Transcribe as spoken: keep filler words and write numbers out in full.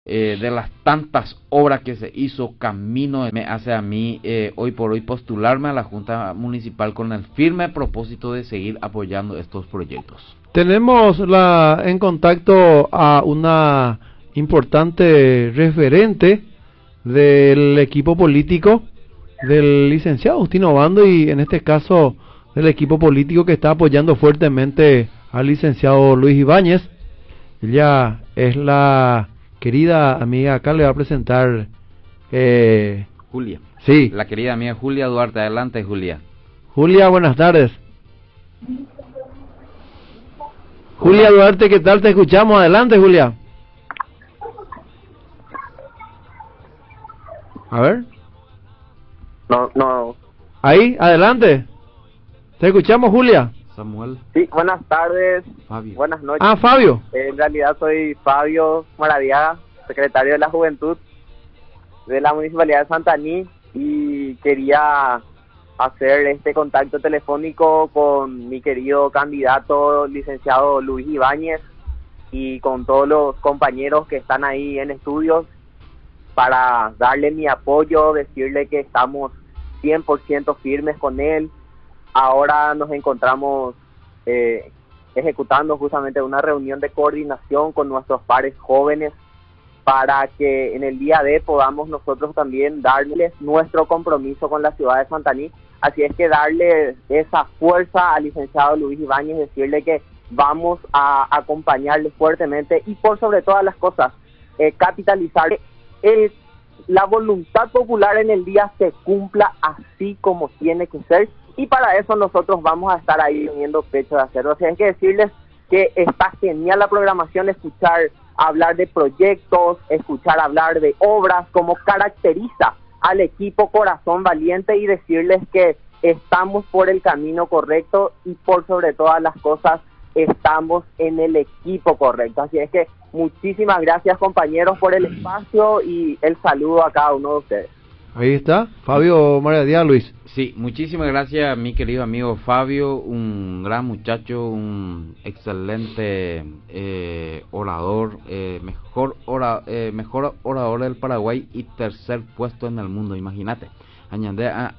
Eh, de las tantas obras que se hizo, camino me hace a mí eh, hoy por hoy postularme a la Junta Municipal con el firme propósito de seguir apoyando estos proyectos. Tenemos la, en contacto a una importante referente del equipo político del licenciado Agustín Obando, y en este caso del equipo político que está apoyando fuertemente al licenciado Luis Ibáñez. Ella es la querida amiga, acá le va a presentar eh, Julia. Sí. La querida amiga Julia Duarte. Adelante, Julia. Julia, buenas tardes. Julia Duarte, ¿qué tal? Te escuchamos. Adelante, Julia. A ver. No, no. Ahí, adelante. Te escuchamos, Julia. Samuel. Sí, buenas tardes. Fabio. Buenas noches. Ah, Fabio. Eh, en realidad soy Fabio Maradiaga, secretario de la Juventud de la Municipalidad de Santaní, y quería hacer este contacto telefónico con mi querido candidato licenciado Luis Ibáñez y con todos los compañeros que están ahí en estudios para darle mi apoyo, decirle que estamos cien por ciento firmes con él. Ahora nos encontramos eh, ejecutando justamente una reunión de coordinación con nuestros pares jóvenes para que en el día de podamos nosotros también darles nuestro compromiso con la ciudad de Santaní. Así es que darle esa fuerza al licenciado Luis Ibáñez, decirle que vamos a acompañarle fuertemente y por sobre todas las cosas, eh, capitalizar el, la voluntad popular en el día se cumpla así como tiene que ser. Y para eso nosotros vamos a estar ahí teniendo pecho de hacerlo. O sea, hay que decirles que está genial la programación, escuchar hablar de proyectos, escuchar hablar de obras, como caracteriza al equipo Corazón Valiente, y decirles que estamos por el camino correcto y por sobre todas las cosas estamos en el equipo correcto. Así es que muchísimas gracias, compañeros, por el espacio y el saludo a cada uno de ustedes. Ahí está, Fabio Maradiaga, Luis. Sí, muchísimas gracias, mi querido amigo Fabio, un gran muchacho, un excelente eh, orador, eh, mejor, ora, eh, mejor orador del Paraguay y tercer puesto en el mundo, imagínate. Añade a